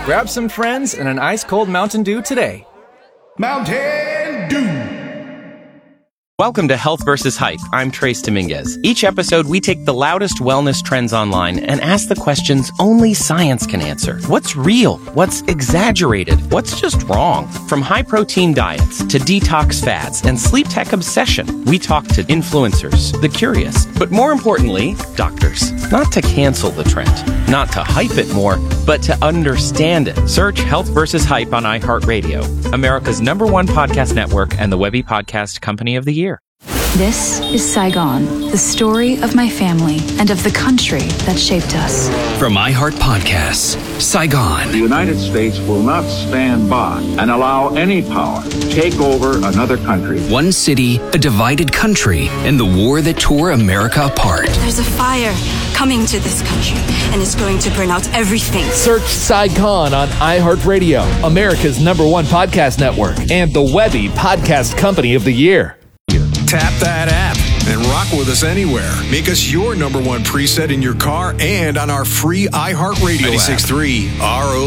Grab some friends and an ice-cold Mountain Dew today. Mountain Dew. Welcome to Health vs. Hype. I'm Trace Dominguez. Each episode, we take the loudest wellness trends online and ask the questions only science can answer. What's real? What's exaggerated? What's just wrong? From high-protein diets to detox fads and sleep tech obsession, we talk to influencers, the curious, but more importantly, doctors. Not to cancel the trend, not to hype it more, but to understand it. Search Health vs. Hype on iHeartRadio, America's #1 podcast network and the Webby Podcast Company of the Year. This is Saigon, the story of my family and of the country that shaped us. From iHeart Podcasts, Saigon. The United States will not stand by and allow any power to take over another country. One city, a divided country, and the war that tore America apart. There's a fire coming to this country, and it's going to burn out everything. Search Saigon on iHeartRadio, America's #1 podcast network, and the Webby Podcast Company of the Year. Tap that app and rock with us anywhere. Make us your #1 preset in your car and on our free iHeartRadio app. 96.3 RO